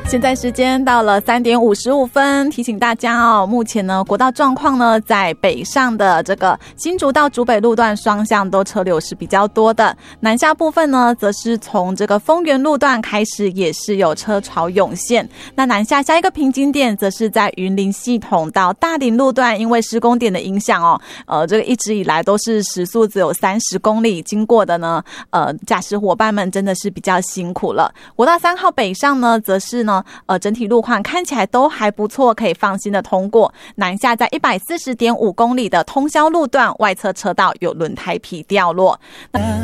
现在时间到了3点55分，提醒大家哦，目前呢国道状况呢，在北上的这个新竹到竹北路段双向都车流是比较多的，南下部分呢，则是从这个丰原路段开始也是有车潮涌现。那南下下一个瓶颈点，则是在云林系统到大林路段，因为施工点的影响哦，这个一直以来都是时速只有30公里经过的呢，驾驶伙伴们真的是比较辛苦了。国道3号北上呢，则是呢，整体路况看起来都还不错，可以放心的通过。南下在140.5公里的通霄路段，外侧车道有轮胎皮掉落。